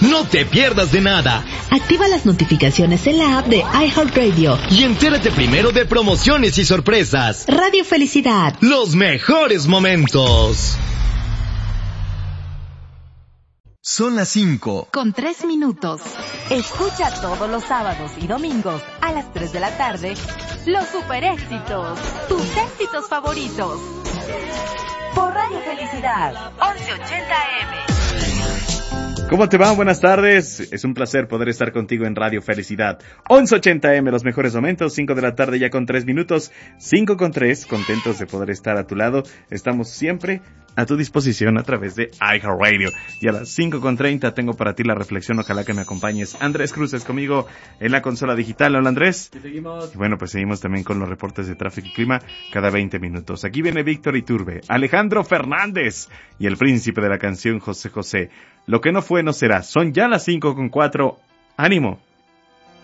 No te pierdas de nada. Activa las notificaciones en la app de iHeartRadio Y entérate primero de promociones y sorpresas. Radio Felicidad. Los mejores momentos. Son las 5:03. Escucha todos los sábados y domingos a las 3 de la tarde los super éxitos, tus éxitos favoritos. Por Radio Felicidad, 1180 AM. ¿Cómo te va? Buenas tardes. Es un placer poder estar contigo en Radio Felicidad. 1180M, los mejores momentos, 5 de la tarde ya con 3 minutos, 5:03, contentos de poder estar a tu lado. Estamos siempre a tu disposición a través de iHeartRadio. Y a las 5:30 tengo para ti la reflexión, ojalá que me acompañes. Andrés Cruz es conmigo en la consola digital. Hola Andrés. ¿Y seguimos? Y bueno, pues seguimos también con los reportes de tráfico y clima cada 20 minutos. Aquí viene Víctor Iturbe, Alejandro Fernández y el príncipe de la canción José José. Lo que no fue no será. Son ya las 5:04. ¡Ánimo!